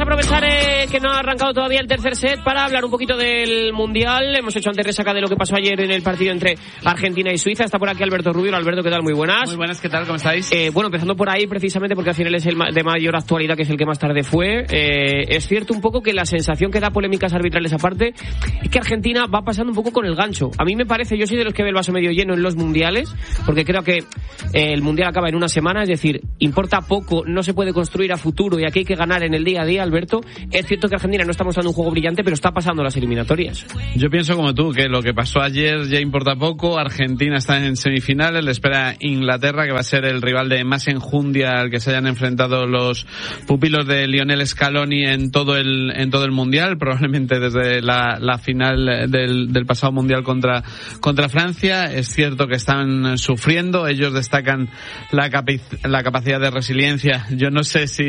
aprovechar que no ha arrancado todavía el tercer set para hablar un poquito del Mundial. Hemos hecho antes resaca de lo que pasó ayer en el partido entre Argentina y Suiza. Está por aquí Alberto Rubio. Alberto, ¿qué tal? Muy buenas. Muy buenas, ¿qué tal? ¿Cómo estáis? Bueno, empezando por ahí precisamente porque al final es el de mayor actualidad, que es el que más tarde fue. Es cierto un poco que la sensación que da, polémicas arbitrales aparte, es que Argentina va pasando un poco con el gancho. A mí me parece, yo soy de los que ve el vaso medio lleno en los mundiales, porque creo que el Mundial acaba en una semana, es decir, importa poco, no se puede construir a futuro y aquí hay que ganar en el día a día, Alberto. Es cierto que Argentina no está mostrando un juego brillante, pero está pasando las eliminatorias. Yo pienso como tú, que lo que pasó ayer ya importa poco. Argentina está en semifinales, le espera Inglaterra, que va a ser el rival de más enjundia al que se hayan enfrentado los pupilos de Lionel Scaloni en todo el Mundial, probablemente desde la final del pasado Mundial contra Francia. Es cierto que están sufriendo, ellos destacan la capacidad de resiliencia. Yo no sé si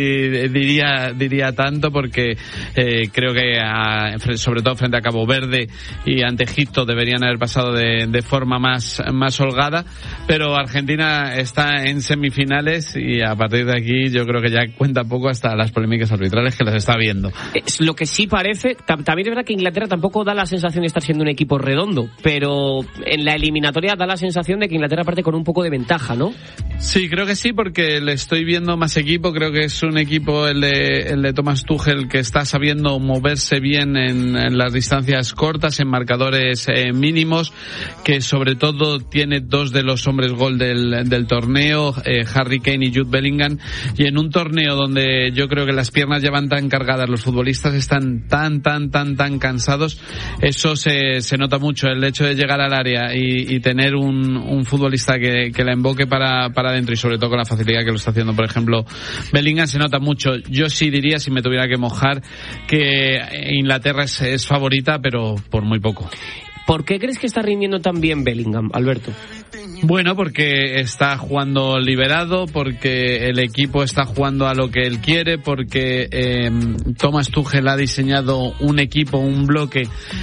diría tanto, porque creo que sobre todo frente a Cabo Verde y ante Egipto deberían haber pasado de forma más holgada, pero Argentina está en semifinales y a partir de aquí yo creo que ya cuenta poco hasta las polémicas arbitrales que las está viendo. Lo que sí parece, también es verdad que Inglaterra tampoco da la sensación de estar siendo un equipo redondo, pero en la eliminatoria da la sensación de que Inglaterra parte con un poco de ventaja, ¿no? Sí, creo que sí, porque le estoy viendo más equipo. Creo que es un equipo, el de Thomas Tuchel, que está sabiendo moverse bien en las distancias cortas, en marcadores mínimos, que sobre todo tiene dos de los hombres gol del torneo, Harry Kane y Jude Bellingham, y en un torneo donde yo creo que las piernas ya van tan cargadas, los futbolistas están tan cansados, eso se nota mucho. El hecho de llegar al área y tener un futbolista que la emboque para adentro, y sobre todo con la facilidad que lo está haciendo, por ejemplo, Bellingham, se nota mucho. Yo sí diría, si me tuviera que mojar, que Inglaterra es favorita, pero por muy poco. ¿Por qué crees que está rindiendo tan bien Bellingham, Alberto? Bueno, porque está jugando liberado, porque el equipo está jugando a lo que él quiere, porque Thomas Tuchel ha diseñado un equipo, un bloque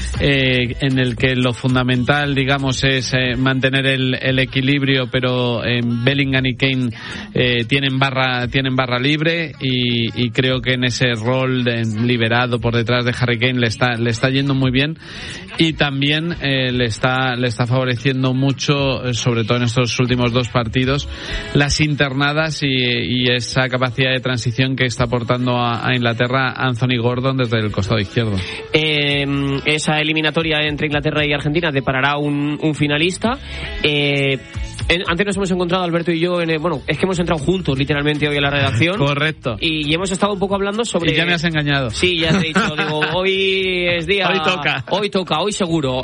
en el que lo fundamental, digamos, es mantener el equilibrio, pero Bellingham y Kane tienen barra libre, y creo que en ese rol liberado por detrás de Harry Kane le está yendo muy bien, y también le está favoreciendo mucho, sobre todo en estos últimos dos partidos, las internadas y esa capacidad de transición que está aportando a Inglaterra Anthony Gordon desde el costado izquierdo. Esa eliminatoria entre Inglaterra y Argentina deparará un finalista. Antes nos hemos encontrado, Alberto y yo, es que hemos entrado juntos literalmente hoy a la redacción. Correcto. Y hemos estado un poco hablando sobre... Y ya me has engañado. Sí, ya te he dicho, hoy es día... Hoy toca, hoy seguro.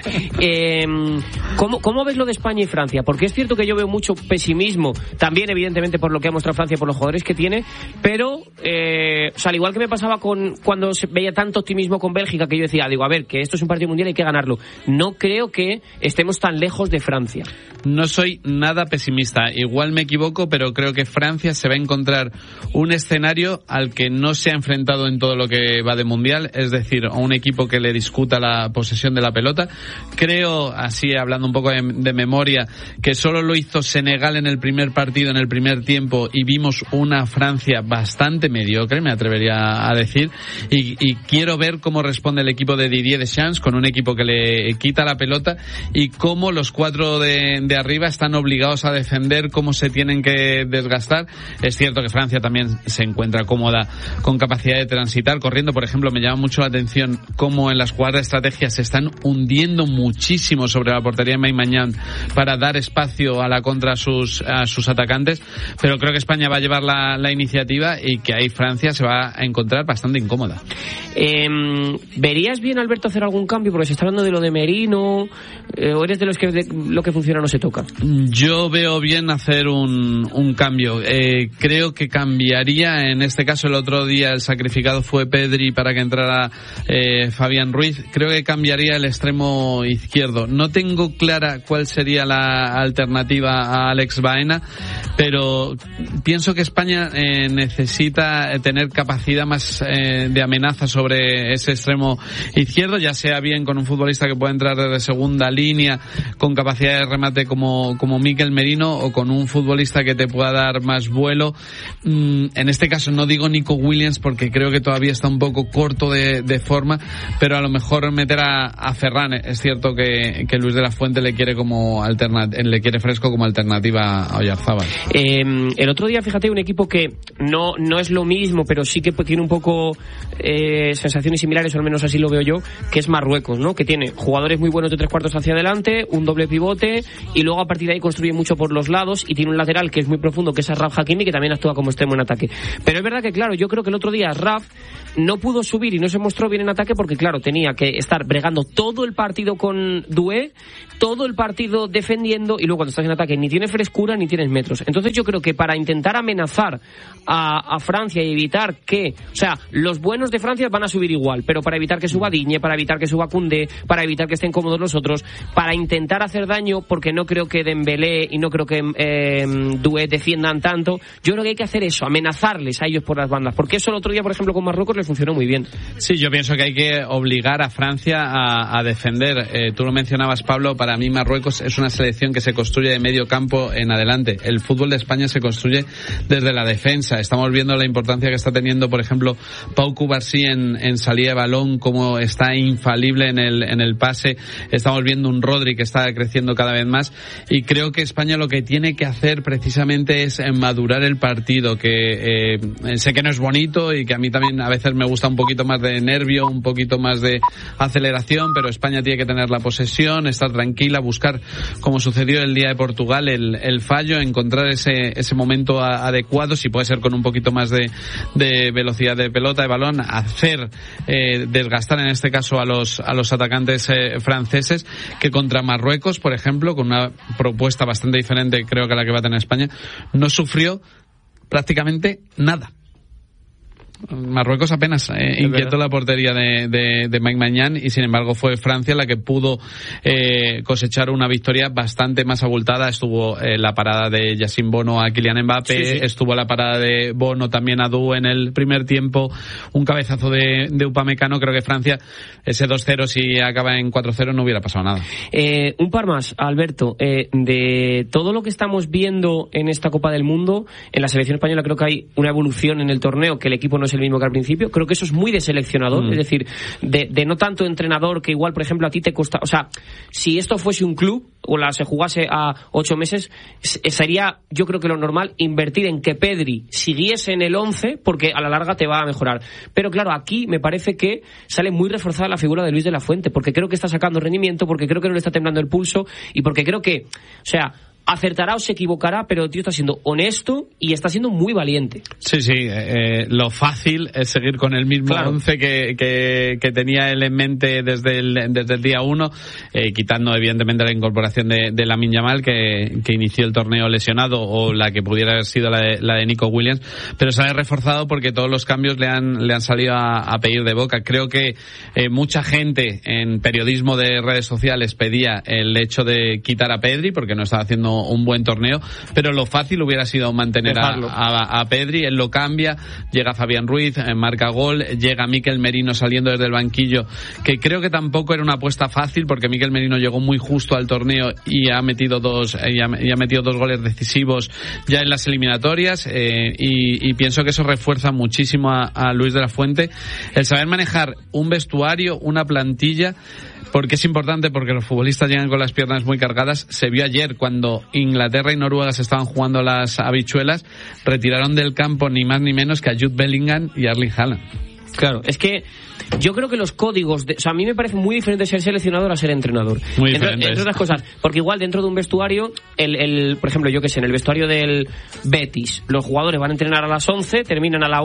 ¿Cómo ves lo de España y Francia? Porque es cierto que yo veo mucho pesimismo, también evidentemente por lo que ha mostrado Francia, por los jugadores que tiene, pero al igual que me pasaba cuando se veía tanto optimismo con Bélgica, que yo decía, a ver, que esto es un partido mundial y hay que ganarlo. No creo que estemos tan lejos de Francia. No soy nada pesimista, igual me equivoco, pero creo que Francia se va a encontrar un escenario al que no se ha enfrentado en todo lo que va de mundial, es decir, a un equipo que le discuta la posesión de la pelota. Creo, así hablando un poco de memoria, que solo lo hizo Senegal en el primer partido, en el primer tiempo, y vimos una Francia bastante mediocre, me atrevería a decir, y quiero ver cómo responde el equipo de Didier Deschamps, con un equipo que le quita la pelota, y cómo los cuatro de arriba están obligados a defender, cómo se tienen que desgastar. Es cierto que Francia también se encuentra cómoda, con capacidad de transitar, corriendo. Por ejemplo, me llama mucho la atención cómo en las jugadas de estrategia se están hundiendo muchísimo sobre la portería de Maignan para dar espacio a la contra a sus atacantes, pero creo que España va a llevar la iniciativa y que ahí Francia se va a encontrar bastante incómoda. ¿Verías bien, Alberto, hacer algún cambio? Porque se está hablando de lo de Merino, o eres de los que lo que funciona no se toca. Yo veo bien hacer un cambio. Creo que cambiaría, en este caso el otro día el sacrificado fue Pedri para que entrara Fabián Ruiz. Creo que cambiaría el extremo izquierdo. No tengo clara cuál sería la alternativa a Alex Baena, pero pienso que España necesita tener capacidad más de amenaza sobre ese extremo izquierdo, ya sea bien con un futbolista que pueda entrar desde segunda línea con capacidad de remate como como Mikel Merino o con un futbolista que te pueda dar más vuelo. En este caso no digo Nico Williams porque creo que todavía está un poco corto de forma, pero a lo mejor meter a Ferran. Es cierto que Luis de la Fuente le quiere fresco como alternativa a Oyarzábal. El otro día, fíjate, un equipo que no es lo mismo, pero sí que tiene un poco sensaciones similares, o al menos así lo veo yo, que es Marruecos, ¿no? Que tiene jugadores muy buenos de 3/4 hacia adelante, un doble pivote, y luego a partir de ahí construye mucho por los lados, y tiene un lateral que es muy profundo, que es Achraf Hakimi, que también actúa como extremo en ataque. Pero es verdad que, claro, yo creo que el otro día Achraf no pudo subir y no se mostró bien en ataque porque, claro, tenía que estar bregando todo el partido con Doué, todo el partido defendiendo, y luego cuando estás en ataque ni tienes frescura ni tienes metros. Entonces yo creo que para intentar amenazar a Francia y evitar que, o sea, los buenos de Francia van a subir igual, pero para evitar que suba Digne, para evitar que suba Koundé, para evitar que estén cómodos los otros, para intentar hacer daño, porque no creo que Dembélé y no creo que Doué defiendan tanto, yo creo que hay que hacer eso, amenazarles a ellos por las bandas, porque eso el otro día, por ejemplo, con Marruecos les funcionó muy bien. Sí, yo pienso que hay que obligar a Francia a defender. Tú lo mencionabas, Pablo, para mí Marruecos es una selección que se construye de medio campo en adelante. El fútbol de España se construye desde la defensa. Estamos viendo la importancia que está teniendo, por ejemplo, Pau Cubarsí en salida de balón, como está infalible en el pase. Estamos viendo un Rodri que está creciendo cada vez más, y creo que España lo que tiene que hacer precisamente es madurar el partido, que sé que no es bonito y que a mí también a veces me gusta un poquito más de nervio, un poquito más de aceleración, pero España tiene que tener la posesión, estar tranquila, buscar, como sucedió el día de Portugal, el fallo, encontrar ese momento adecuado, si puede ser con un poquito más de velocidad de pelota, de balón, hacer desgastar en este caso a los atacantes franceses, que contra Marruecos, por ejemplo, con una propuesta bastante diferente creo que a la que va a tener España, no sufrió prácticamente nada. Marruecos apenas inquietó la portería de Mike Maignan, y sin embargo fue Francia la que pudo cosechar una victoria bastante más abultada. Estuvo la parada de Yassine Bono a Kylian Mbappé, sí. Estuvo la parada de Bono también a Dou en el primer tiempo, un cabezazo de Upamecano. Creo que Francia, ese 2-0, si acaba en 4-0, no hubiera pasado nada. Un par más, Alberto, de todo lo que estamos viendo en esta Copa del Mundo, en la selección española creo que hay una evolución en el torneo, que el equipo no es el mismo que al principio. Creo que eso es muy de seleccionador, es decir, de no tanto entrenador, que igual, por ejemplo, a ti te cuesta, o sea, si esto fuese un club o se jugase a 8 meses, sería, yo creo que lo normal, invertir en que Pedri siguiese en el 11, porque a la larga te va a mejorar. Pero claro, aquí me parece que sale muy reforzada la figura de Luis de la Fuente, porque creo que está sacando rendimiento, porque creo que no le está temblando el pulso, y porque creo que, o sea, acertará o se equivocará, pero el tío está siendo honesto y está siendo muy valiente. Sí, lo fácil es seguir con el mismo 11 que tenía él en mente desde el día 1, quitando evidentemente la incorporación de Lamine Yamal, que inició el torneo lesionado, o la que pudiera haber sido la de Nico Williams, pero se ha reforzado porque todos los cambios le han salido a pedir de boca. Creo que mucha gente en periodismo de redes sociales pedía el hecho de quitar a Pedri porque no estaba haciendo un buen torneo, pero lo fácil hubiera sido mantener a Pedri. Él lo cambia, llega Fabián Ruiz, marca gol, llega Mikel Merino saliendo desde el banquillo, que creo que tampoco era una apuesta fácil, porque Mikel Merino llegó muy justo al torneo y ha metido dos goles decisivos ya en las eliminatorias, y pienso que eso refuerza muchísimo a Luis de la Fuente, el saber manejar un vestuario, una plantilla, porque es importante, porque los futbolistas llegan con las piernas muy cargadas. Se vio ayer cuando Inglaterra y Noruega se estaban jugando las habichuelas, retiraron del campo ni más ni menos que a Jude Bellingham y Erling Haaland. Claro, es que yo creo que los códigos o sea, a mí me parece muy diferente ser seleccionador a ser entrenador. Muy diferente. Entre otras cosas, porque igual dentro de un vestuario, por ejemplo, yo que sé, en el vestuario del Betis, los jugadores van a entrenar a las 11, terminan a la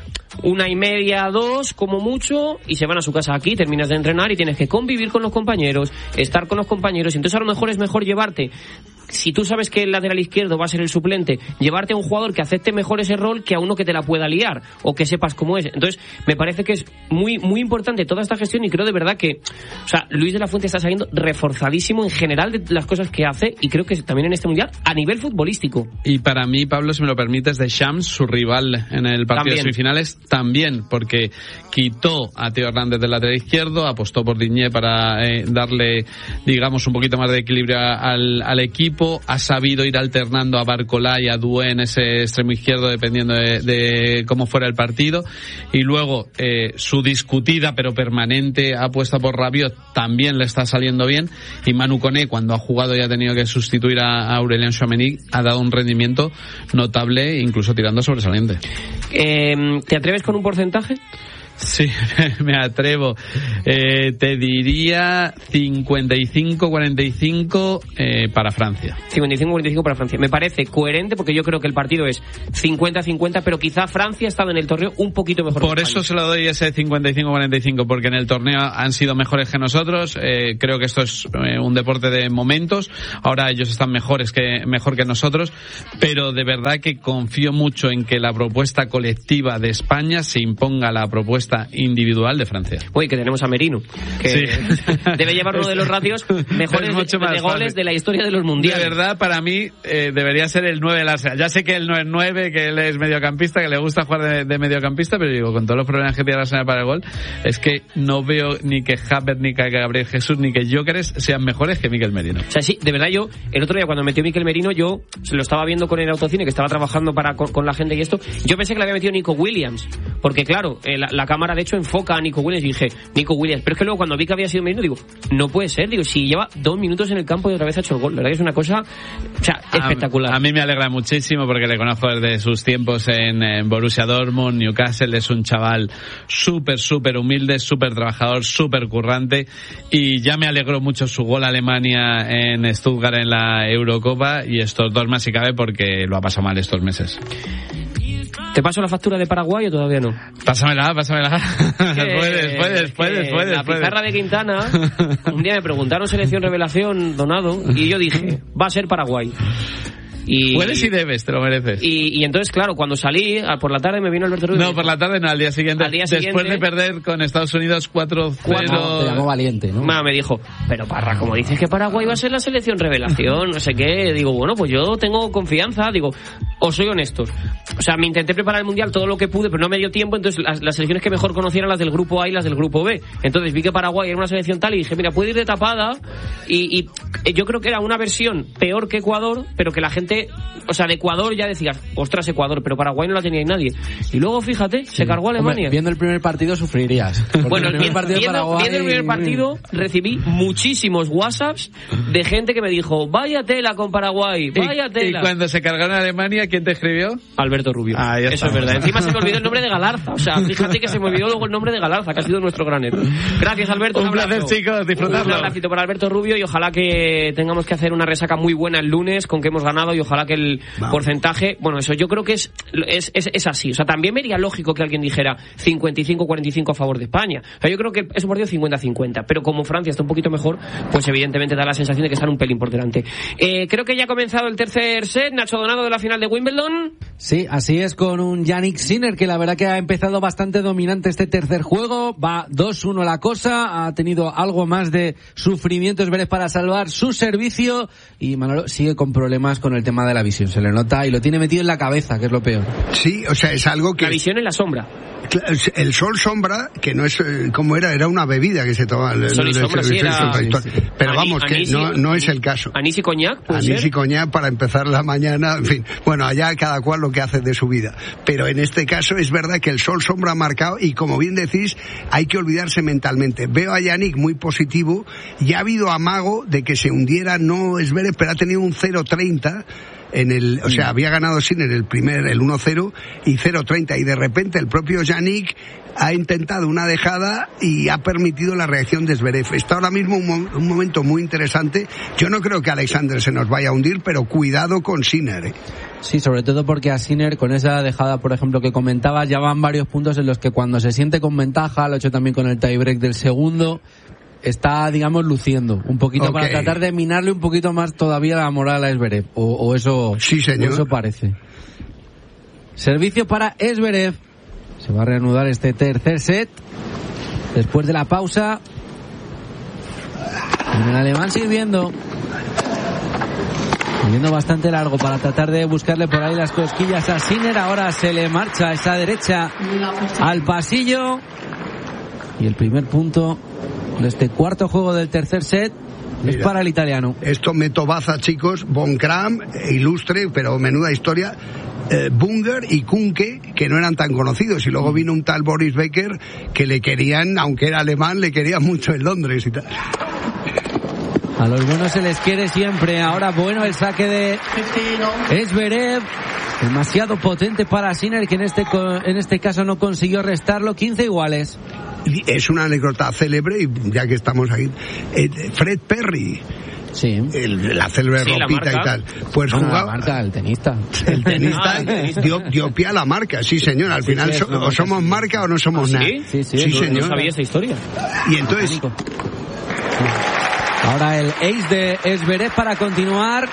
1:30, 2, como mucho, y se van a su casa. Aquí terminas de entrenar y tienes que convivir con los compañeros, estar con los compañeros, entonces a lo mejor es mejor llevarte, si tú sabes que el lateral izquierdo va a ser el suplente, llevarte a un jugador que acepte mejor ese rol que a uno que te la pueda liar, o que sepas cómo es. Entonces me parece que es muy, muy importante toda esta gestión, y creo de verdad que, o sea, Luis de la Fuente está saliendo reforzadísimo en general de las cosas que hace, y creo que también en este mundial a nivel futbolístico. Y para mí, Pablo, si me lo permites, Deschamps, su rival en el partido de semifinales, también, porque quitó a Teo Hernández del lateral izquierdo, apostó por Digne para darle, digamos, un poquito más de equilibrio al equipo. Ha sabido ir alternando a Barcolá y a Doué en ese extremo izquierdo dependiendo de cómo fuera el partido. Y luego su discutida pero permanente apuesta por Rabiot también le está saliendo bien. Y Manu Koné, cuando ha jugado y ha tenido que sustituir a Aurélien Tchouaméni, ha dado un rendimiento notable, incluso tirando sobresaliente. ¿Te atreves con un porcentaje? Sí, me atrevo. Te diría 55-45 para Francia. 55-45 para Francia. Me parece coherente porque yo creo que el partido es 50-50, pero quizá Francia ha estado en el torneo un poquito mejor. Por eso se lo doy ese 55-45, porque en el torneo han sido mejores que nosotros. Creo que esto es un deporte de momentos. Ahora ellos están mejor que nosotros, pero de verdad que confío mucho en que la propuesta colectiva de España se imponga a la propuesta individual de Francia. Uy, que tenemos a Merino, que sí. Debe llevar uno de los ratios mejores de goles de la historia de los mundiales. De verdad, para mí, debería ser el 9 del Arsenal. Ya sé que él no es 9, que él es mediocampista, que le gusta jugar de mediocampista, pero digo, con todos los problemas que tiene el Arsenal para el gol, es que no veo ni que Havertz, ni que Gabriel Jesús, ni que Gyökeres sean mejores que Mikel Merino. O sea, sí, de verdad yo, el otro día cuando metió Mikel Merino, yo se lo estaba viendo con el autocine, que estaba trabajando con la gente y esto, yo pensé que le había metido Nico Williams, porque claro, la cámara de hecho enfoca a Nico Williams y dije, Nico Williams, pero es que luego cuando vi que había sido Merino, digo, no puede ser, digo, si lleva 2 minutos en el campo y otra vez ha hecho el gol, la verdad que es una cosa, o sea, espectacular. A mí me alegra muchísimo porque le conozco desde sus tiempos en Borussia Dortmund, Newcastle. Es un chaval súper humilde, súper trabajador, súper currante, y ya me alegró mucho su gol a Alemania en Stuttgart en la Eurocopa, y estos 2 más si cabe porque lo ha pasado mal estos meses. ¿Te paso la factura de Paraguay o todavía no? Pásamela. Puedes. La pizarra de Quintana, un día me preguntaron selección revelación, Donado, y yo dije, va a ser Paraguay. Puedes y debes, te lo mereces. Y entonces, claro, cuando salí, por la tarde me vino Alberto Rubio. No, por la tarde no, al día siguiente. Después de perder con Estados Unidos 4-0. Te llamó valiente, ¿no? Me dijo, pero Parra, como dices que Paraguay va a ser la selección revelación, no sé qué. Digo, bueno, pues yo tengo confianza. Digo, os soy honestos. O sea, me intenté preparar el Mundial todo lo que pude, pero no me dio tiempo. Entonces, las selecciones que mejor conocía eran las del grupo A y las del grupo B. Entonces vi que Paraguay era una selección tal y dije, mira, puede ir de tapada. Y yo creo que era una versión peor que Ecuador, pero que la gente... O sea, de Ecuador ya decías, ostras, Ecuador, pero Paraguay no la tenía nadie. Y luego, fíjate, se cargó a Alemania. Hombre, viendo el primer partido sufrirías. Bueno, viendo el primer partido recibí muchísimos WhatsApps de gente que me dijo, vaya tela con Paraguay, vaya tela. Y cuando se cargaron a Alemania, ¿quién te escribió? Alberto Rubio. Eso es verdad. Encima se me olvidó el nombre de Galarza. O sea, fíjate que se me olvidó luego el nombre de Galarza, que ha sido nuestro gran héroe. Gracias, Alberto. Un placer, chicos, disfrutarlo. Un abracito para Alberto Rubio y ojalá que tengamos que hacer una resaca muy buena el lunes con que hemos ganado y ojalá que el porcentaje, bueno, eso yo creo que es así. O sea, también vería lógico que alguien dijera 55-45 a favor de España. O sea, yo creo que es un partido 50-50, pero como Francia está un poquito mejor, pues evidentemente da la sensación de que están un pelín por delante. Creo que ya ha comenzado el tercer set. Nacho Donado, de la final de Wimbledon. Sí, así es, con un Jannik Sinner que la verdad que ha empezado bastante dominante este tercer juego. Va 2-1 la cosa, ha tenido algo más de sufrimiento Zverev para salvar su servicio, y Manolo sigue con problemas con el tema de la visión. Se le nota y lo tiene metido en la cabeza, que es lo peor. Sí, o sea, es algo que... La visión en la sombra. El sol sombra, que no es como era una bebida que se tomaba. Sol y sombra, sí, era... Pero vamos, que no es el caso. Anís y coñac, Anís y coñac para empezar la mañana, en fin. Bueno, allá cada cual lo que hace de su vida. Pero en este caso es verdad que el sol sombra ha marcado, y como bien decís, hay que olvidarse mentalmente. Veo a Jannik muy positivo, y ha habido amago de que se hundiera, no es Zverev, pero ha tenido un 0-30 o sea, había ganado Sinner el 1-0 y 0-30, y de repente el propio Jannik ha intentado una dejada y ha permitido la reacción de Zverev. Está ahora mismo un momento muy interesante. Yo no creo que Alexander se nos vaya a hundir, pero cuidado con Sinner, Sí, sobre todo porque a Sinner, con esa dejada, por ejemplo, que comentabas, ya van varios puntos en los que cuando se siente con ventaja, lo ha hecho también con el tiebreak del segundo, está, digamos, luciendo un poquito para tratar de minarle un poquito más todavía la moral a Zverev, o eso, sí, señor. O eso parece. Servicio para Zverev. Se va a reanudar este tercer set después de la pausa. En el alemán sirviendo. Yendo bastante largo para tratar de buscarle por ahí las cosquillas a Sinner. Ahora se le marcha esa derecha al pasillo. Y el primer punto de este cuarto juego del tercer set es para el italiano. Esto me tobaza, chicos. Von Kram, ilustre, pero menuda historia. Bunger y Kunke, que no eran tan conocidos, y luego vino un tal Boris Becker que le querían, aunque era alemán, le querían mucho en Londres y tal. A los buenos se les quiere siempre. Ahora bueno el saque de Zverev, demasiado potente para Sinner, que en este caso no consiguió restarlo. 15 iguales. Es una anécdota célebre, y ya que estamos aquí, Fred Perry. Sí. La célebre ropita y tal. Pues jugaba. La marca, el tenista. El tenista dio pie a la marca, sí señor. Al final o somos marca o no somos nada. Sí, señor. No sabía esa historia. Y entonces. Ahora el ace de Zverev para continuar.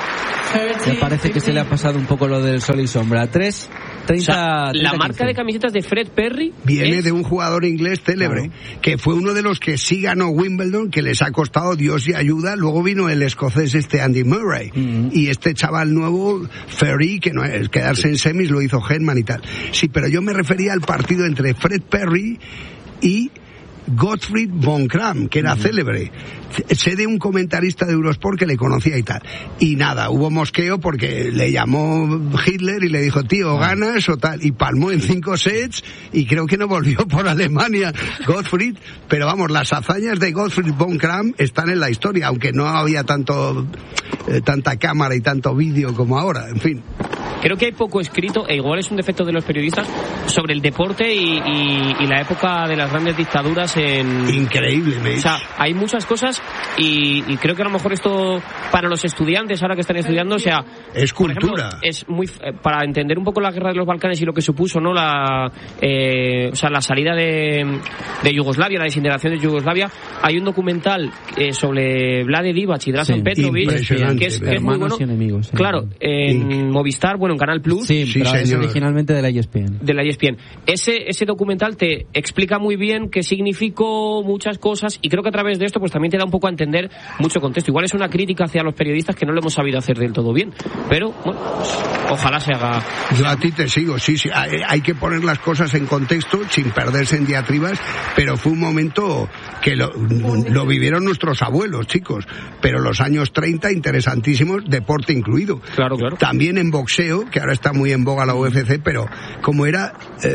Me parece que se le ha pasado un poco lo del sol y sombra. 30, o sea, 30, la 15. marca de camisetas de Fred Perry viene de un jugador inglés célebre, que fue uno de los que sí ganó Wimbledon, que les ha costado Dios y ayuda. Luego vino el escocés Andy Murray, y este chaval nuevo, Ferry, que no es quedarse en semis, lo hizo Hedman y tal. Sí, pero yo me refería al partido entre Fred Perry y Gottfried von Kram, que era célebre. Sé de un comentarista de Eurosport que le conocía y tal. Y nada, hubo mosqueo porque le llamó Hitler y le dijo, tío, ganas o tal. Y palmó en 5 sets y creo que no volvió por Alemania Gottfried. Pero vamos, las hazañas de Gottfried von Kram están en la historia, aunque no había tanta cámara y tanto vídeo como ahora. En fin. Creo que hay poco escrito, e igual es un defecto de los periodistas, sobre el deporte y la época de las grandes dictaduras en... Increíble, ¿ves? O sea, hay muchas cosas y creo que a lo mejor esto para los estudiantes, ahora que están estudiando, o sea... Es cultura. Ejemplo, es muy... para entender un poco la guerra de los Balcanes y lo que supuso, ¿no? La salida de Yugoslavia, la desintegración de Yugoslavia, hay un documental sobre Vlade Divac y Dragan Petrovic, que es muy bueno. Enemigos, sí. Claro, en Movistar, bueno, en Canal Plus. Sí, pero es originalmente de la ESPN. De la ESPN. Ese documental te explica muy bien qué significó muchas cosas, y creo que a través de esto pues también te da un poco a entender mucho contexto. Igual es una crítica hacia los periodistas que no lo hemos sabido hacer del todo bien, pero bueno, pues, ojalá se haga. Yo a ti te sigo, sí, hay que poner las cosas en contexto sin perderse en diatribas, pero fue un momento que lo vivieron nuestros abuelos, chicos, pero los años 30 interesantísimos, deporte incluido. Claro. También en boxeo, que ahora está muy en boga la UFC, pero como era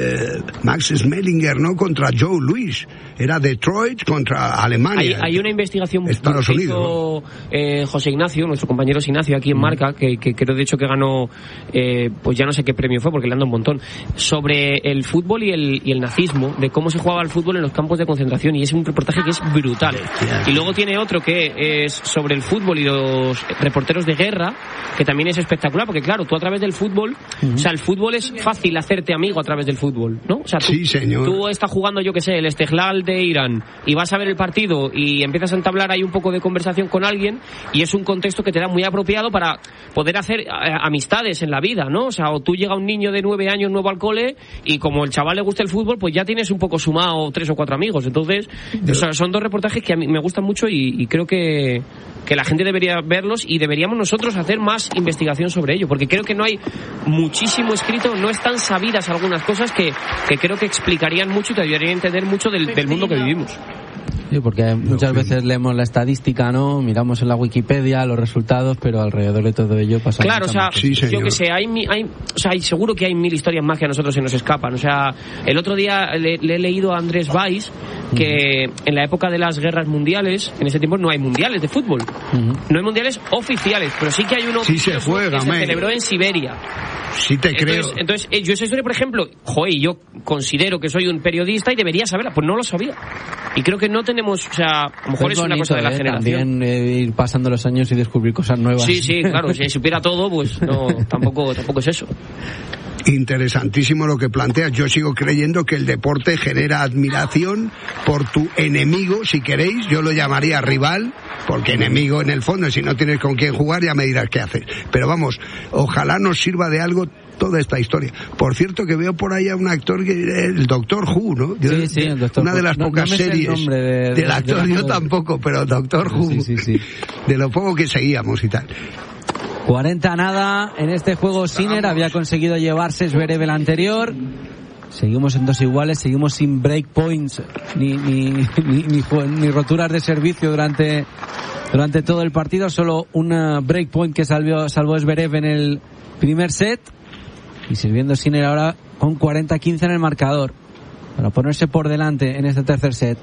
Max Schmeling, ¿no? Contra Joe Louis, era Detroit contra Alemania. Hay una investigación Estados que Unidos, hizo José Ignacio, nuestro compañero Ignacio aquí en Marca, que creo de hecho que ganó, pues ya no sé qué premio fue porque le han dado un montón, sobre el fútbol y el nazismo, de cómo se jugaba el fútbol en los campos de concentración, y es un reportaje que es brutal. Y luego tiene otro que es sobre el fútbol y los reporteros de guerra, que también es espectacular, porque claro, tú a través del fútbol, o sea, el fútbol es fácil hacerte amigo a través del fútbol, ¿no? O sea, tú estás jugando, yo que sé, el Esteghlal de Irán, y vas a ver el partido y empiezas a entablar ahí un poco de conversación con alguien, y es un contexto que te da muy apropiado para poder hacer amistades en la vida, ¿no? O sea, o tú llega un niño de 9 años nuevo al cole, y como el chaval le gusta el fútbol, pues ya tienes un poco sumado 3 o 4 amigos. Entonces, son dos reportajes que a mí me gustan mucho, y creo que la gente debería verlos, y deberíamos nosotros hacer más investigación sobre ello, porque creo que no hay muchísimo escrito, no están sabidas algunas cosas que creo que explicarían mucho y te ayudarían a entender mucho del mundo que vivimos. Sí, porque muchas veces leemos la estadística, ¿no? Miramos en la Wikipedia los resultados, pero alrededor de todo ello pasa. Claro, o sea, yo que sé, seguro que hay 1000 historias más que a nosotros se nos escapan. O sea, el otro día le he leído a Andrés Weiss que en la época de las guerras mundiales, en ese tiempo no hay mundiales de fútbol. No hay mundiales oficiales, pero sí que hay uno que se celebró en Siberia. Sí te creo. Entonces, yo esa historia, por ejemplo, yo considero que soy un periodista y debería saberla, pues no lo sabía. Y creo que no tenemos, o sea, a lo mejor es una cosa de la generación. También ir pasando los años y descubrir cosas nuevas. Sí, claro, si supiera todo, pues no, tampoco es eso. Interesantísimo lo que planteas. Yo sigo creyendo que el deporte genera admiración por tu enemigo, si queréis. Yo lo llamaría rival, porque enemigo en el fondo, si no tienes con quién jugar ya me dirás qué hacer. Pero vamos, ojalá nos sirva de algo toda esta historia. Por cierto, que veo por ahí a un actor, el Doctor Who, ¿no? Sí, el Doctor Una de las pocas series del actor, yo tampoco, pero Doctor Who, de lo poco que seguíamos y tal. 40-nada en este juego. Sinner había conseguido llevarse Zverev el anterior. Seguimos en 2 iguales, seguimos sin break points ni roturas de servicio durante todo el partido. Solo un break point que salvó Zverev en el primer set, y sirviendo Sinner ahora con 40-15 en el marcador para ponerse por delante en este tercer set.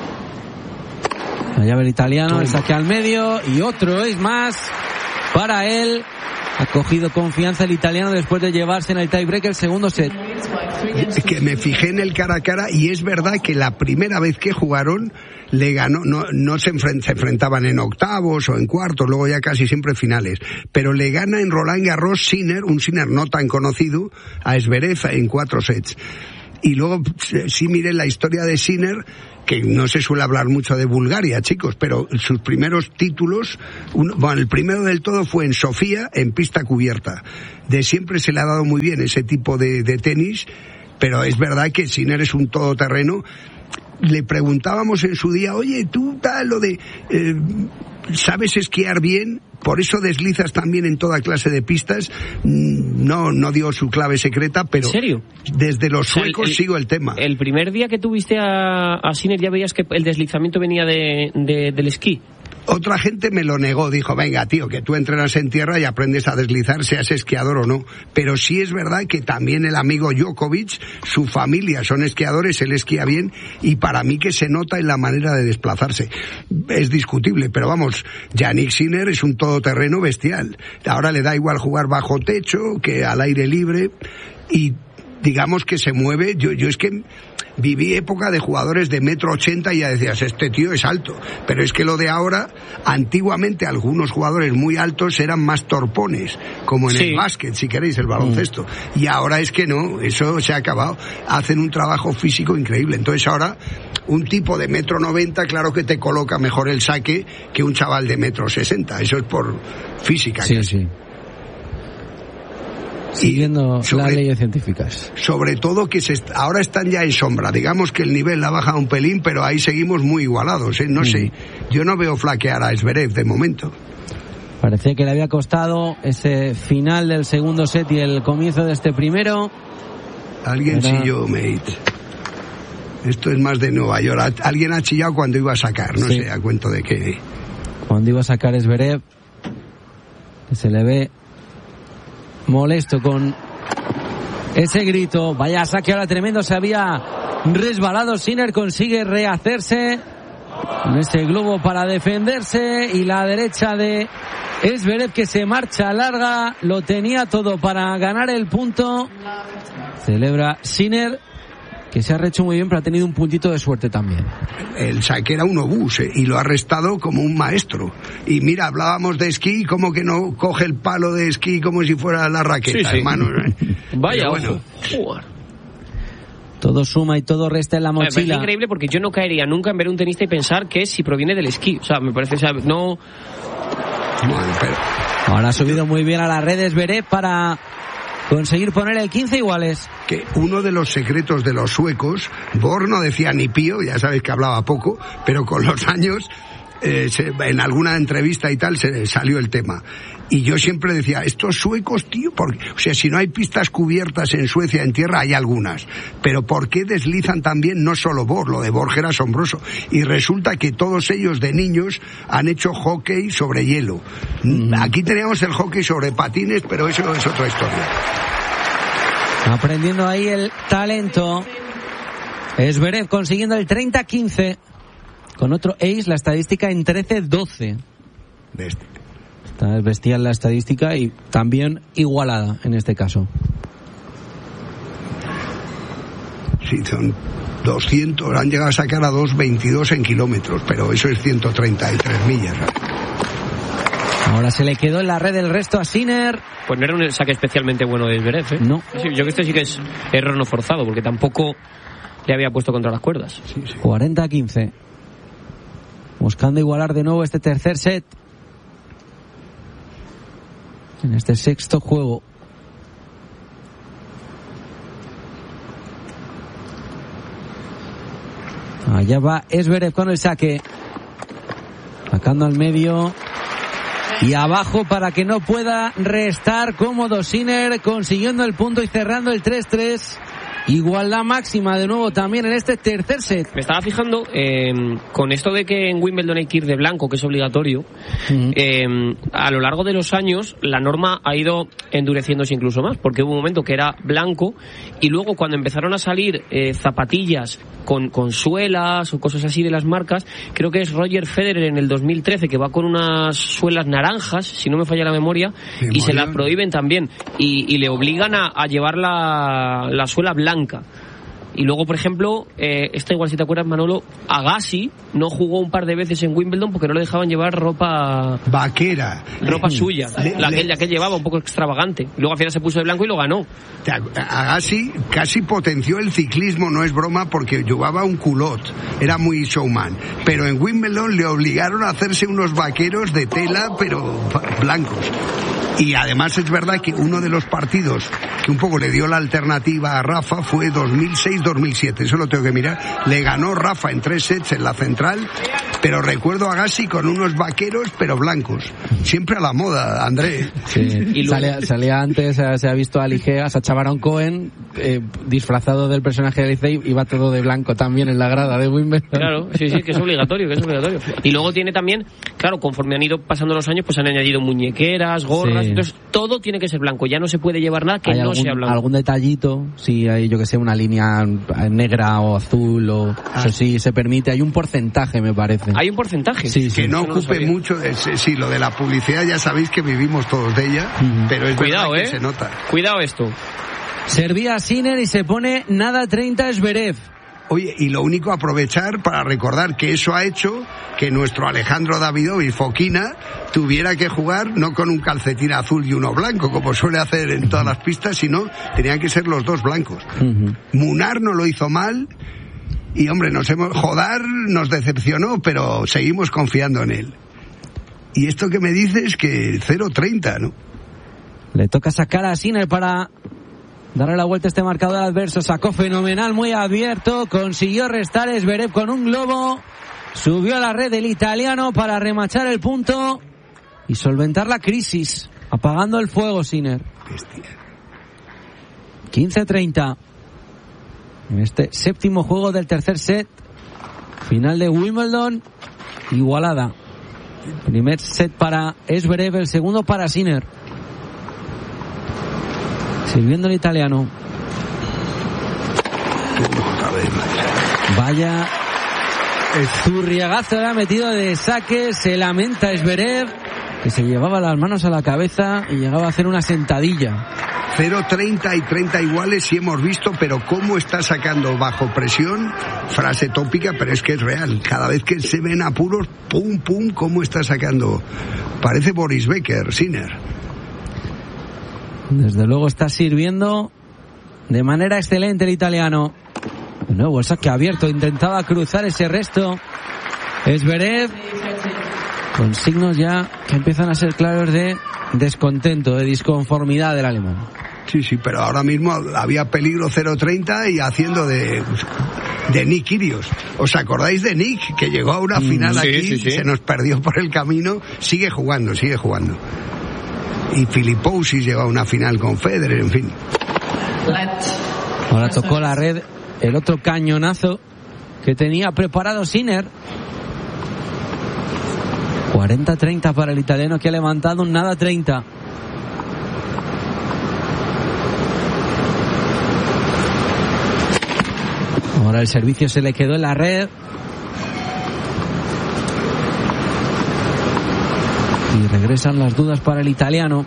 La llave el italiano, el saque al medio y otro es más para él. Ha cogido confianza el italiano después de llevarse en el tiebreak el segundo set. Que me fijé en el cara a cara y es verdad que la primera vez que jugaron le ganó, no se enfrentaban en octavos o en cuartos, luego ya casi siempre finales, pero le gana en Roland Garros Sinner, un Sinner no tan conocido, a Zverev en 4 sets. Y luego sí miren la historia de Sinner, que no se suele hablar mucho de Bulgaria, chicos, pero sus primeros títulos, el primero del todo fue en Sofía, en pista cubierta. De siempre se le ha dado muy bien ese tipo de tenis, pero es verdad que Sinner es un todoterreno. Le preguntábamos en su día, oye, tú tal, lo de... ¿sabes esquiar bien? Por eso deslizas también en toda clase de pistas. No dio su clave secreta, pero... ¿En serio? Desde los suecos sigo el tema. El primer día que tuviste a Sinner ya veías que el deslizamiento venía del esquí. Otra gente me lo negó, dijo, venga tío, que tú entrenas en tierra y aprendes a deslizar, seas esquiador o no. Pero sí es verdad que también el amigo Djokovic, su familia son esquiadores, él esquía bien, y para mí que se nota en la manera de desplazarse. Es discutible, pero vamos, Jannik Sinner es un todoterreno bestial. Ahora le da igual jugar bajo techo que al aire libre, y digamos que se mueve. Yo es que viví época de jugadores de 1,80 m y ya decías, este tío es alto. Pero es que lo de ahora, antiguamente algunos jugadores muy altos eran más torpones, como en el básquet, si queréis, el baloncesto. Y ahora es que no, eso se ha acabado. Hacen un trabajo físico increíble. Entonces ahora, un tipo de 1,90 m, claro que te coloca mejor el saque que un chaval de 1,60 m. Eso es por física. Sí, sí. Siguiendo las leyes científicas. Sobre todo que ahora están ya en sombra. Digamos que el nivel ha bajado un pelín, pero ahí seguimos muy igualados, ¿eh? No sé. Yo no veo flaquear a Zverev de momento. Parecía que le había costado ese final del segundo set y el comienzo de este primero. Alguien chilló, mate. Esto es más de Nueva York. Alguien ha chillado cuando iba a sacar, no sé a cuento de qué. Cuando iba a sacar Zverev, se le ve molesto con ese grito. Vaya saque ahora tremendo, se había resbalado. Sinner consigue rehacerse en ese globo para defenderse, y la derecha de Zverev que se marcha larga, lo tenía todo para ganar el punto. Celebra Sinner, que se ha rehecho muy bien, pero ha tenido un puntito de suerte también. El saque era un obús, y lo ha restado como un maestro. Y mira, hablábamos de esquí, como que no coge el palo de esquí como si fuera la raqueta, hermano. Vaya, bueno. Todo suma y todo resta en la mochila. Es increíble, porque yo no caería nunca en ver un tenista y pensar que si proviene del esquí. O sea, me parece, no... Bueno, pero... Ahora ha subido muy bien a las redes Zverev para conseguir poner el 15 iguales. Que uno de los secretos de los suecos, Borg no decía ni pío, ya sabéis que hablaba poco, pero con los años, en alguna entrevista y tal, se salió el tema. Y yo siempre decía, estos suecos, tío, o sea, si no hay pistas cubiertas en Suecia, en tierra, hay algunas. Pero ¿por qué deslizan también? No solo Borg, lo de Borg era asombroso. Y resulta que todos ellos de niños han hecho hockey sobre hielo. Aquí teníamos el hockey sobre patines, pero eso es otra historia. Aprendiendo ahí el talento. Zverev consiguiendo el 30-15. Con otro ace, la estadística en 13-12. Está bestial la estadística y también igualada en este caso. Sí, son 200, han llegado a sacar a 2.22 en kilómetros, pero eso es 133 millas. Ahora se le quedó en la red el resto a Sinner. Pues no era un saque especialmente bueno de Zverev, ¿eh? No. Sí, yo creo que este sí que es error no forzado, porque tampoco le había puesto contra las cuerdas. Sí. 40-15. Buscando igualar de nuevo este tercer set. En este sexto juego. Allá va Zverev con el saque. Sacando al medio. Y abajo para que no pueda restar, cómodo Sinner, consiguiendo el punto y cerrando el 3-3. Igualdad máxima de nuevo también en este tercer set. Me estaba fijando con esto de que en Wimbledon hay que ir de blanco, que es obligatorio. A lo largo de los años la norma ha ido endureciéndose incluso más, porque hubo un momento que era blanco y luego cuando empezaron a salir zapatillas con suelas o cosas así de las marcas, creo que es Roger Federer en el 2013 que va con unas suelas naranjas, si no me falla la memoria, y se las prohíben también y le obligan a llevar la suela blanca. Y luego, por ejemplo, esta igual si te acuerdas, Manolo, Agassi no jugó un par de veces en Wimbledon porque no le dejaban llevar ropa vaquera, ropa suya, la que llevaba un poco extravagante. Y luego al final se puso de blanco y lo ganó. Agassi casi potenció el ciclismo, no es broma, porque llevaba un culot, era muy showman. Pero en Wimbledon le obligaron a hacerse unos vaqueros de tela, pero blancos. Y además es verdad que uno de los partidos que un poco le dio la alternativa a Rafa fue 2006-2007, eso lo tengo que mirar. Le ganó Rafa en 3 sets en la central, pero recuerdo a Agassi con unos vaqueros pero blancos. Siempre a la moda, André. Sí. Y luego... salía antes, se ha visto a Ligea, Sacha Baron Cohen, disfrazado del personaje de Licey, iba todo de blanco también en la grada de Wimbledon. Claro, sí, que es obligatorio, Y luego tiene también, claro, conforme han ido pasando los años, pues han añadido muñequeras, gorras, sí. Entonces todo tiene que ser blanco, ya no se puede llevar nada que no sea blanco. Algún detallito, si hay, yo que sé, una línea negra o azul, o eso sí se permite, hay un porcentaje, me parece. ¿Hay un porcentaje? Sí, que no ocupe mucho, sí, lo de la publicidad ya sabéis que vivimos todos de ella, pero es cuidado, verdad que se nota. Cuidado esto. Servía Sinner y se pone nada 30 Zverev. Oye, y lo único aprovechar para recordar que eso ha hecho que nuestro Alejandro Davidovich Fokina tuviera que jugar no con un calcetín azul y uno blanco, como suele hacer en todas las pistas, sino tenían que ser los dos blancos. Munar no lo hizo mal y, hombre, Jodar nos decepcionó, pero seguimos confiando en él. Y esto que me dices que 0-30, ¿no? Le toca sacar a Sinner para darle la vuelta a este marcador adverso. Sacó fenomenal, muy abierto. Consiguió restar Zverev con un globo. Subió a la red el italiano para remachar el punto y solventar la crisis. Apagando el fuego, Sinner. 15-30. En este séptimo juego del tercer set. Final de Wimbledon. Igualada. Primer set para Zverev, el segundo para Sinner. Sirviendo el italiano. Vaya zurriagazo le ha metido de saque. Se lamenta Zverev, que se llevaba las manos a la cabeza y llegaba a hacer una sentadilla. 0-30 y 30 iguales sí hemos visto, pero cómo está sacando bajo presión, frase tópica, pero es que es real. Cada vez que se ven apuros, pum, pum, cómo está sacando. Parece Boris Becker, Sinner. Desde luego está sirviendo de manera excelente el italiano. De nuevo el saque abierto, intentaba cruzar ese resto Zverev, con signos ya que empiezan a ser claros de descontento, de disconformidad del alemán. Sí, pero ahora mismo había peligro 0-30 y haciendo de Nick Kyrgios. ¿Os acordáis de Nick, que llegó a una final aquí, se nos perdió por el camino? Sigue jugando. Y Filipousis llegó a una final con Federer, en fin. Ahora tocó la red el otro cañonazo que tenía preparado Sinner. 40-30 para el italiano, que ha levantado un nada 30. Ahora el servicio se le quedó en la red. Y regresan las dudas para el italiano.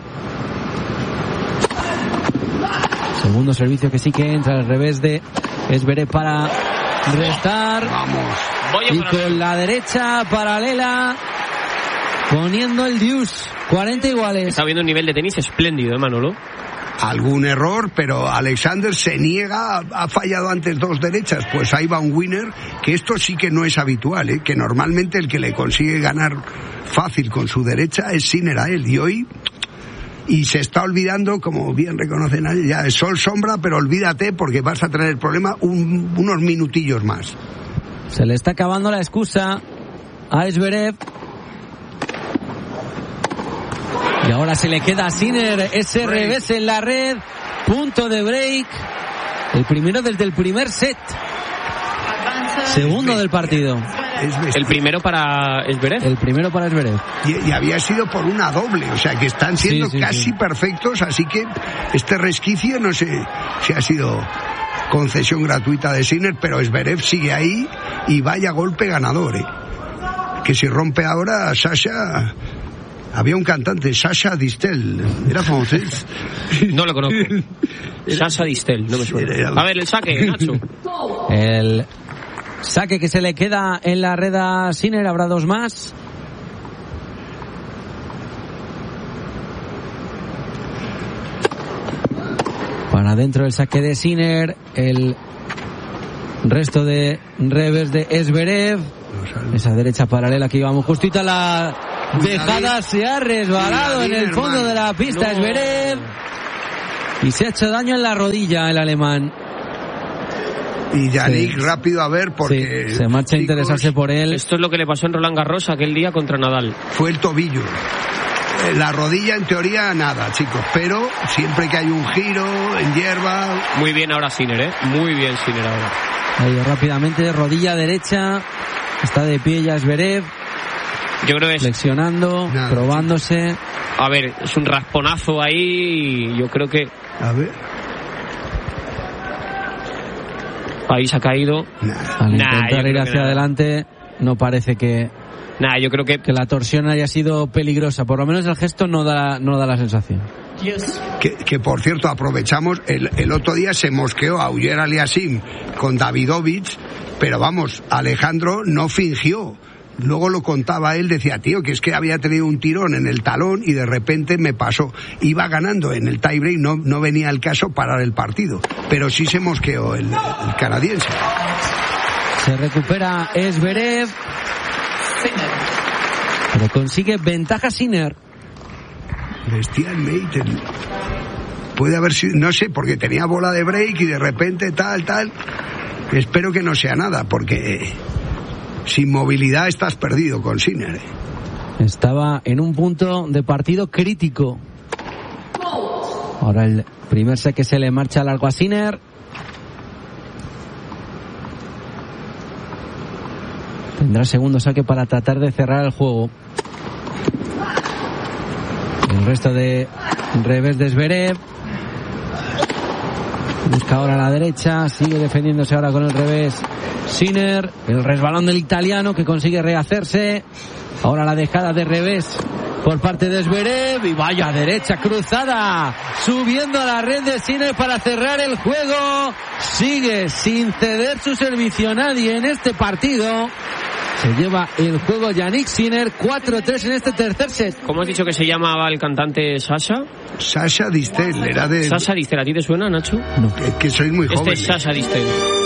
Segundo servicio que sí que entra al revés de Zverev para restar. Vamos. Y con la derecha paralela poniendo el deuce. 40 iguales. Está viendo un nivel de tenis espléndido, Manolo. Algún error, pero Alexander se niega, ha fallado antes dos derechas, pues ahí va un winner, que esto sí que no es habitual, que normalmente el que le consigue ganar fácil con su derecha es Sinner a él, y hoy, y se está olvidando, como bien reconocen, ya es sol sombra, pero olvídate porque vas a tener el problema unos minutillos más. Se le está acabando la excusa a Zverev. Y ahora se le queda a Sinner ese revés en la red. Punto de break. El primero desde el primer set. Segundo del partido. El primero para Zverev. El primero para Zverev. Y había sido por una doble, o sea que están siendo casi perfectos, así que este resquicio no sé si ha sido concesión gratuita de Sinner, pero Zverev sigue ahí y vaya golpe ganador, que si rompe ahora Sasha. Había un cantante, Sasha Distel, era francés. No lo conozco. Sasha Distel, no me suena. A ver, el saque, Nacho. El saque que se le queda en la red a Sinner, habrá dos más. Para adentro el saque de Sinner, el resto de revés de Zverev. Esa derecha paralela que íbamos justita, la dejada se ha resbalado en el fondo de la pista Zverev y se ha hecho daño en la rodilla el alemán. Y Yannick rápido a ver porque se marcha a interesarse por él. Esto es lo que le pasó en Roland Garros aquel día contra Nadal. Fue el tobillo. La rodilla en teoría nada, chicos, pero siempre que hay un giro en hierba. Muy bien ahora Sinner, muy bien Sinner ahora. Ahí rápidamente, rodilla derecha, está de pie ya Zverev. Yo creo que es flexionando, probándose. A ver, es un rasponazo ahí y yo creo que... A ver. Ahí se ha caído. Al intentar ir hacia adelante, no parece que... yo creo que la torsión haya sido peligrosa. Por lo menos el gesto no da la sensación. Que por cierto, aprovechamos, el otro día se mosqueó a Uller Aliassime con Davidovich, pero vamos, Alejandro no fingió. Luego lo contaba él, decía, tío, que es que había tenido un tirón en el talón y de repente me pasó. Iba ganando en el tiebreak, no venía el caso parar el partido, pero sí se mosqueó el canadiense. Se recupera Zverev, pero consigue ventaja Sinner. Bestialmente. Puede haber sido, no sé, porque tenía bola de break y de repente tal. Espero que no sea nada, porque sin movilidad estás perdido con Sinner. Estaba en un punto de partido crítico. Ahora el primer set que se le marcha largo a Sinner. Tendrá segundo saque para tratar de cerrar el juego. El resto de revés de Zverev. Busca ahora a la derecha. Sigue defendiéndose ahora con el revés Sinner. El resbalón del italiano que consigue rehacerse. Ahora la dejada de revés por parte de Zverev. Y vaya derecha cruzada. Subiendo a la red de Sinner para cerrar el juego. Sigue sin ceder su servicio a nadie en este partido. Se lleva el juego Yannick Sinner, 4-3 en este tercer set. ¿Cómo has dicho que se llamaba el cantante Sasha? Sasha Distel, era de... Sasha Distel, ¿a ti te suena, Nacho? No. Es que soy muy joven. Este es Sasha Distel.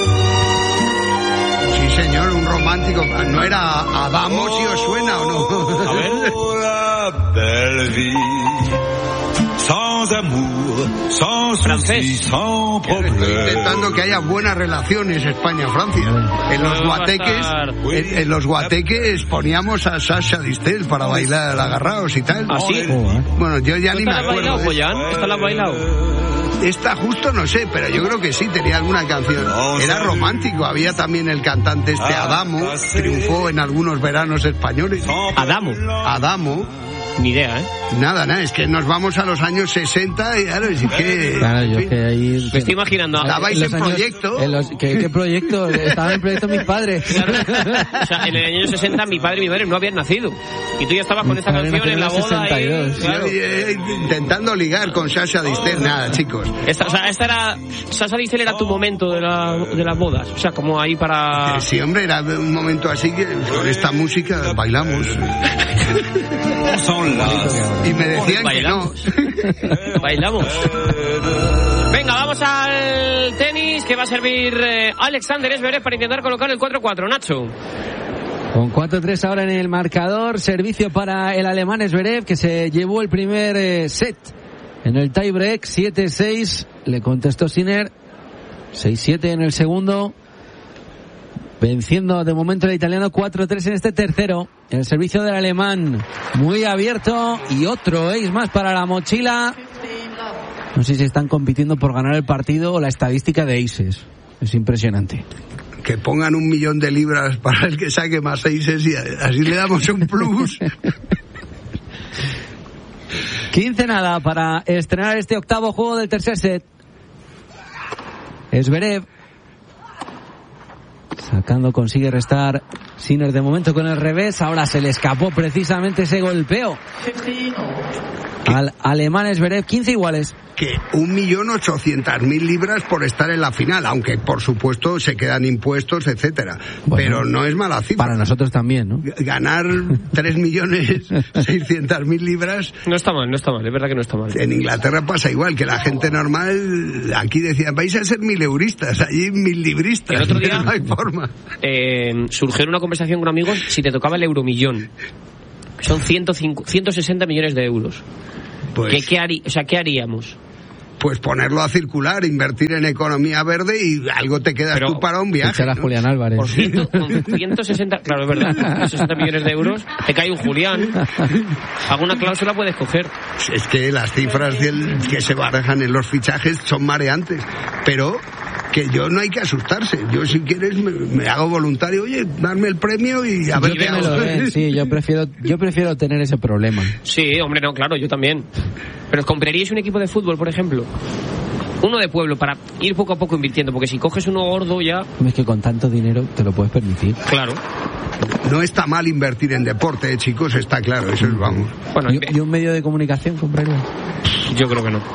Sí, señor, un romántico. ¿No era Adamo, si os suena o no? A ver. Francés. Estoy intentando que haya buenas relaciones España-Francia. En los guateques poníamos a Sasha Distel para bailar agarrados y tal. ¿Ah, sí? Bueno, yo ya ni me acuerdo. ¿Esta la has bailado? Esta justo no sé, pero yo creo que sí, tenía alguna canción. Era romántico. Había también el cantante Adamo, triunfó en algunos veranos españoles. Adamo. Ni idea, ¿eh? Nada, es que nos vamos a los años 60 y claro, es que... Claro, yo que ahí... Me estoy imaginando... ¿Estabais en proyecto? ¿Qué proyecto? Estaba en proyecto mis padres. Claro. O sea, en el año 60 mi padre y mi madre no habían nacido. Y tú ya estabas con esta canción en la boda. 62. Claro. Intentando ligar con Sasha Distel. Nada, chicos. Esta era... Sasha Distel era tu momento de las bodas. O sea, como ahí para... Sí, hombre, era un momento así que con esta música bailamos. Y me decían ¿Bailamos? que no. Bailamos. Venga, vamos al tenis que va a servir Alexander Zverev para intentar colocar el 4-4. Nacho. Con 4-3 ahora en el marcador. Servicio para el alemán Zverev, que se llevó el primer set en el tiebreak. 7-6. Le contestó Sinner. 6-7 en el segundo. venciendo de momento el italiano 4-3 en este tercero. El servicio del alemán muy abierto y otro ace más para la mochila. No sé si están compitiendo por ganar el partido o la estadística de aces. Es impresionante. Que pongan 1 millón de libras para el que saque más aces y así le damos un plus. 15 para estrenar este octavo juego del tercer set. Zverev sacando, consigue restar Sinner de momento con el revés. Ahora se le escapó precisamente ese golpeo al alemán Zverev. 15 iguales. Que 1.800.000 libras por estar en la final, aunque por supuesto se quedan impuestos, etcétera. Bueno, pero no es mala cifra. Para nosotros también, ¿no? Ganar 3.600.000 libras. No está mal, es verdad que no está mal. En Inglaterra pasa igual, que la gente normal, aquí decían, vais a ser 1.000euristas, allí 1.000 libristas. El otro día no hay forma. Surgió en una conversación con amigos si te tocaba el euromillón. Son 160 millones de euros. Pues, ¿Qué haríamos? pues ponerlo a circular, invertir en economía verde y algo te quedas tú para un viaje. Echar a Julián Álvarez. Por 160, claro, es verdad, 160 millones de euros, te cae un Julián. Alguna cláusula puedes coger. Es que las cifras que se barajan en los fichajes son mareantes, pero que no hay que asustarse. Yo, si quieres, me hago voluntario. Oye, darme el premio y a ver qué hago. Sí, yo prefiero tener ese problema. Sí, hombre, no, claro, yo también. Pero ¿compraríais un equipo de fútbol, por ejemplo? Uno de pueblo, para ir poco a poco invirtiendo, porque si coges uno gordo ya... Es que con tanto dinero te lo puedes permitir. Claro. No está mal invertir en deporte, chicos, está claro, eso es, vamos. Bueno, ¿Y un medio de comunicación compraría? Yo creo que no.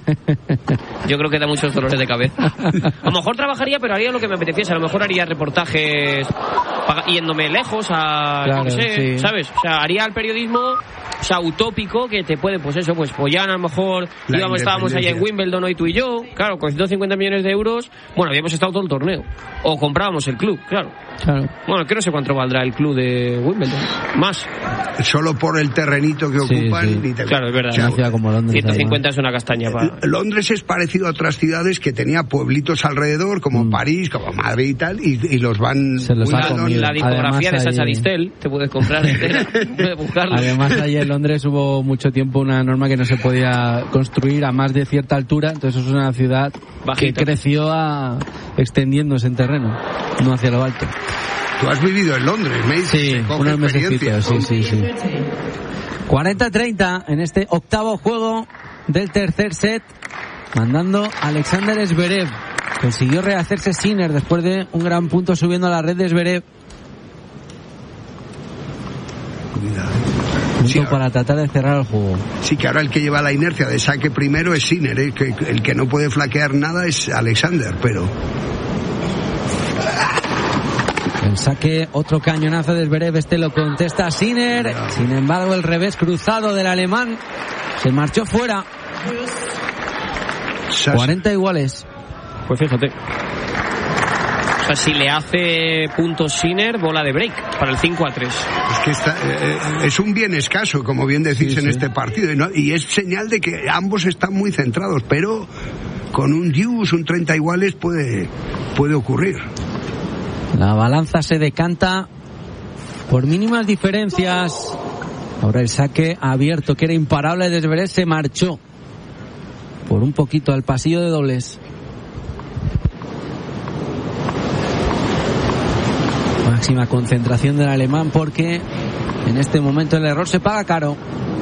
Yo creo que da muchos dolores de cabeza. A lo mejor trabajaría, pero haría lo que me apeteciese. A lo mejor haría reportajes yéndome lejos a... Claro, no sé, sí. ¿sabes? O sea, haría el periodismo... O sea, utópico, que te puede, pues eso, pues Pollán a lo mejor estábamos allá en Wimbledon hoy tú y yo, claro, con 150 millones de euros, bueno, habíamos estado todo el torneo. O comprábamos el club, claro. Bueno, que no sé cuánto valdrá el club de Wimbledon. Más. Solo por el terrenito que ocupan. Sí. Ni te... Claro, es verdad. Una ciudad como Londres, 150 es una castaña. Londres es parecido a otras ciudades que tenía pueblitos alrededor, como París, como Madrid y tal, y los van... Se los ha comido. La discografía de Sacha Distel, te puedes comprar entera, puedes buscarlo. Además, allí en Londres hubo mucho tiempo una norma que no se podía construir a más de cierta altura, entonces es una ciudad bajita, que creció extendiéndose en terreno, no hacia lo alto. Tú has vivido en Londres, me dices. Sí, unos mesecitos, sí. 40-30 en este octavo juego del tercer set, mandando Alexander Zverev. Consiguió rehacerse Sinner después de un gran punto subiendo a la red de Zverev. Para tratar de cerrar el juego. Sí, que ahora el que lleva la inercia de saque primero es Sinner, que el que no puede flaquear nada es Alexander, pero... El saque, otro cañonazo de Zverev, lo contesta Sinner. Sin embargo, el revés cruzado del alemán se marchó fuera. 40 iguales. Pues fíjate. O sea, si le hace puntos Sinner, bola de break para el 5-3. Es que es un bien escaso, como bien decís, en este partido. Y es señal de que ambos están muy centrados, pero con un deuce, un 30 iguales puede ocurrir. La balanza se decanta por mínimas diferencias. Ahora el saque abierto, que era imparable de Zverev, se marchó por un poquito al pasillo de dobles. Máxima concentración del alemán, porque en este momento el error se paga caro.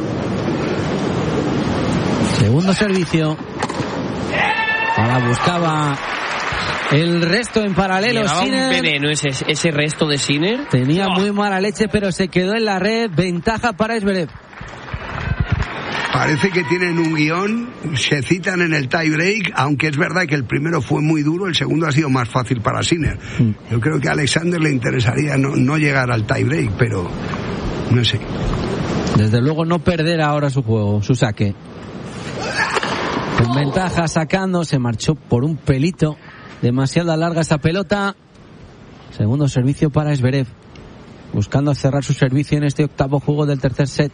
Segundo servicio. Ahora buscaba el resto en paralelo. Llevaba Sinner. Un veneno ese resto de Sinner. Tenía muy mala leche, pero se quedó en la red. Ventaja para Zverev. Parece que tienen un guión, se citan en el tie break, aunque es verdad que el primero fue muy duro, el segundo ha sido más fácil para Sinner. Yo creo que a Alexander le interesaría no llegar al tie break, pero no sé. Desde luego no perder ahora su juego, su saque. Con ventaja sacando, se marchó por un pelito. Demasiado larga esa pelota. Segundo servicio para Zverev, buscando cerrar su servicio en este octavo juego del tercer set.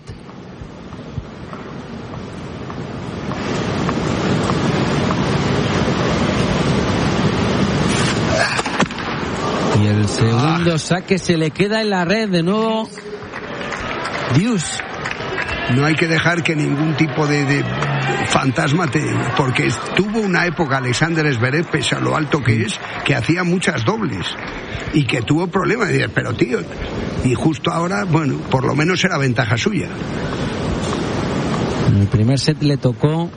Y el Segundo saque, se le queda en la red de nuevo. Dios. No hay que dejar que ningún tipo de fantasma porque tuvo una época Alexander Zverev, pese a lo alto que es, que hacía muchas dobles y que tuvo problemas. Pero tío, y justo ahora, bueno, por lo menos era ventaja suya. En el primer set le tocó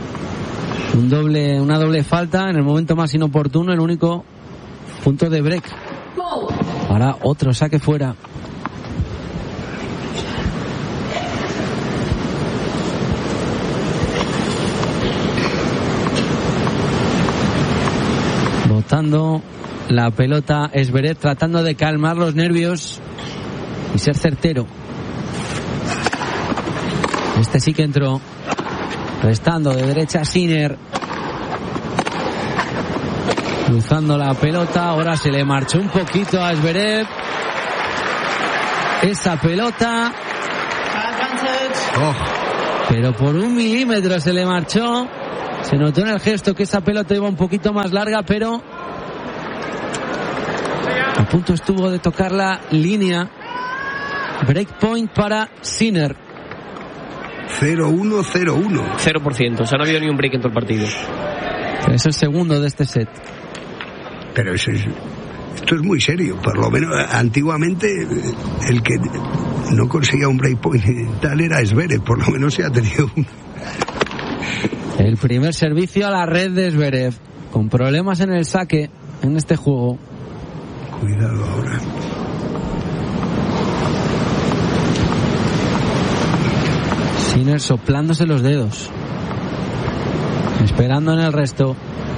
una doble falta en el momento más inoportuno, el único punto de break. Ahora otro saque fuera. Botando la pelota Zverev, tratando de calmar los nervios y ser certero. Este sí que entró. Restando de derecha Sinner. Cruzando la pelota. Ahora se le marchó un poquito a Zverev esa pelota. Pero por 1 milímetro se le marchó. Se notó en el gesto que esa pelota iba un poquito más larga, pero a punto estuvo de tocar la línea. Breakpoint para Sinner. 0-1-0-1. 0%. O sea, no ha habido ni un break en todo el partido. Es el segundo de este set. Pero esto es muy serio. Por lo menos antiguamente el que no conseguía un breakpoint y tal era Zverev. Por lo menos se ha tenido uno. El primer servicio a la red de Zverev, con problemas en el saque en este juego. Cuidado ahora. Sinner soplándose los dedos, esperando en el resto.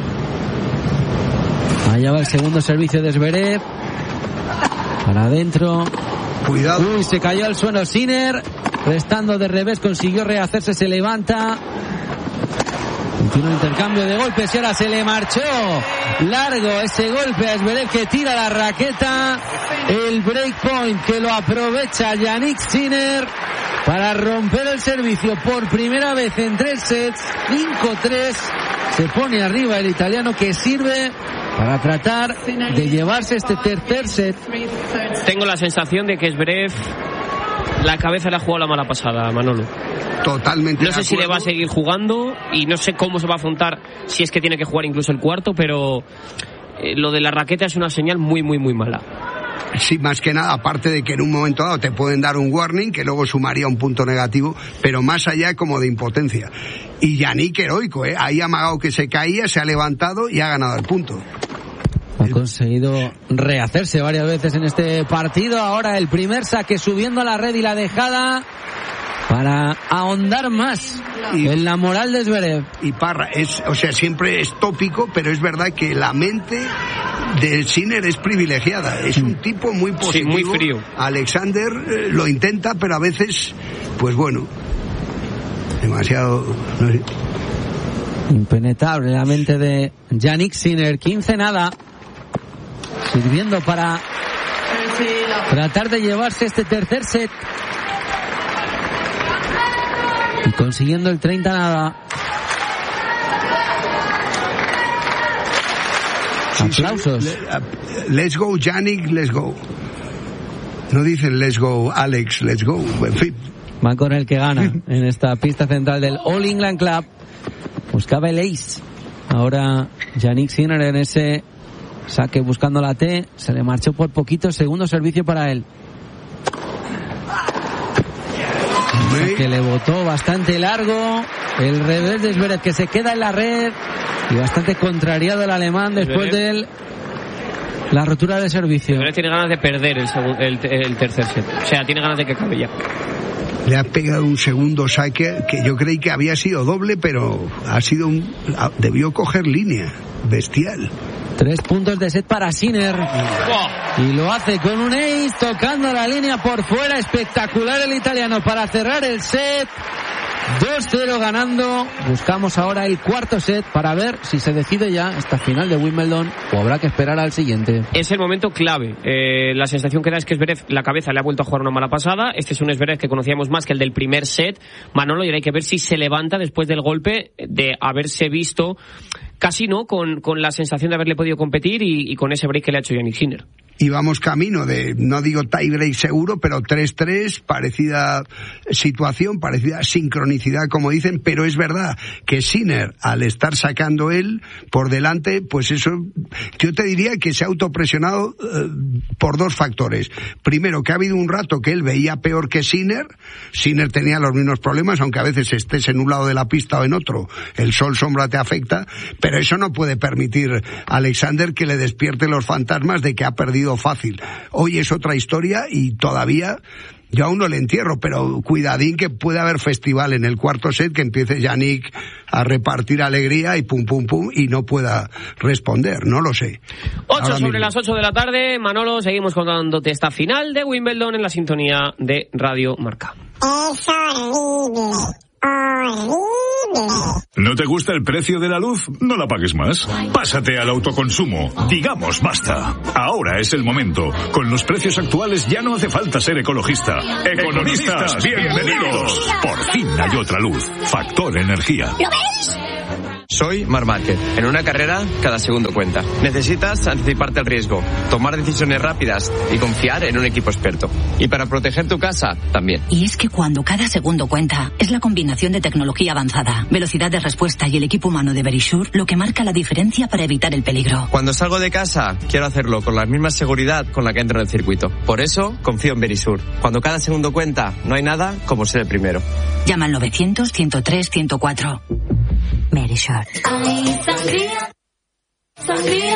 Allá va el segundo servicio de Zverev. Para adentro. Cuidado. Uy, se cayó al suelo Sinner. Restando de revés, consiguió rehacerse, se levanta. Continúa el intercambio de golpes y ahora se le marchó largo ese golpe a Zverev, que tira la raqueta. El breakpoint que lo aprovecha Jannik Sinner para romper el servicio por primera vez en 3 sets. 5-3. Se pone arriba el italiano, que sirve para tratar de llevarse este tercer set. Tengo la sensación de que Zverev la cabeza le ha jugado la mala pasada, Manolo. Totalmente. No sé si le va a seguir jugando y no sé cómo se va a afrontar, si es que tiene que jugar incluso el cuarto, pero lo de la raqueta es una señal muy, muy, muy mala. Sí, más que nada, aparte de que en un momento dado te pueden dar un warning, que luego sumaría un punto negativo, pero más allá como de impotencia. Y Jannik heroico, ahí ha amagado que se caía, se ha levantado y ha ganado el punto. Ha conseguido rehacerse varias veces en este partido. Ahora el primer saque subiendo a la red y la dejada para ahondar más en la moral de Zverev. Y Parra, siempre es tópico, pero es verdad que la mente de Sinner es privilegiada. Es un tipo muy positivo. Sí, muy frío. Alexander lo intenta, pero a veces, pues bueno, demasiado, no sé. Impenetrable la mente de Jannik Sinner. 15-0. Sirviendo para tratar de llevarse este tercer set. Y consiguiendo el 30-0. Aplausos. Let's go, Jannik, let's go. No dicen let's go, Alex, let's go. En fin. Va con el que gana en esta pista central del All England Club. Buscaba el ace. Ahora Jannik Sinner en ese saque buscando la T. Se le marchó por poquito. Segundo servicio para él. Que le botó bastante largo. El revés de Zverev, que se queda en la red. Y bastante contrariado el alemán después de la rotura de servicio. Zverev tiene ganas de perder el tercer set. O sea, tiene ganas de que acabe ya. Le ha pegado un segundo saque que yo creí que había sido doble, pero debió coger línea. Bestial. 3 puntos de set para Sinner. Y lo hace con un ace, tocando la línea por fuera. Espectacular el italiano para cerrar el set. 2-0 ganando. Buscamos ahora el cuarto set para ver si se decide ya esta final de Wimbledon o habrá que esperar al siguiente. Es el momento clave. La sensación que da es que Zverev, la cabeza le ha vuelto a jugar una mala pasada. Este es un Zverev que conocíamos más que el del primer set. Manolo, y hay que ver si se levanta después del golpe de haberse visto casi no, con la sensación de haberle podido competir y con ese break que le ha hecho Jannik Sinner. Y vamos camino de, no digo tie-break seguro, pero 3-3, parecida situación, parecida sincronicidad, como dicen, pero es verdad que Sinner, al estar sacando él por delante, pues eso, yo te diría que se ha autopresionado por dos factores. Primero, que ha habido un rato que él veía peor que Sinner tenía los mismos problemas, aunque a veces estés en un lado de la pista o en otro, el sol-sombra te afecta, pero eso no puede permitir a Alexander que le despierte los fantasmas de que ha perdido fácil. Hoy es otra historia y todavía yo aún no le entierro, pero cuidadín que puede haber festival en el cuarto set, que empiece Jannik a repartir alegría y pum pum pum y no pueda responder, no lo sé. 8 sobre las 8 de la tarde, Manolo, seguimos contándote esta final de Wimbledon en la sintonía de Radio Marca. Es horrible. ¿No te gusta el precio de la luz? No la pagues más. Pásate al autoconsumo. Digamos basta. Ahora es el momento. Con los precios actuales ya no hace falta ser ecologista. Economistas, bienvenidos. Por fin hay otra luz. Factor Energía. ¿Lo veis? Soy Marc Márquez. En una carrera, cada segundo cuenta. Necesitas anticiparte al riesgo, tomar decisiones rápidas y confiar en un equipo experto. Y para proteger tu casa, también. Y es que cuando cada segundo cuenta, es la combinación de tecnología avanzada, velocidad de respuesta y el equipo humano de Verisure lo que marca la diferencia para evitar el peligro. Cuando salgo de casa, quiero hacerlo con la misma seguridad con la que entro en el circuito. Por eso, confío en Verisure. Cuando cada segundo cuenta, no hay nada como ser el primero. Llama al 900-103-104. Verisure. Ay, sangría, sangría.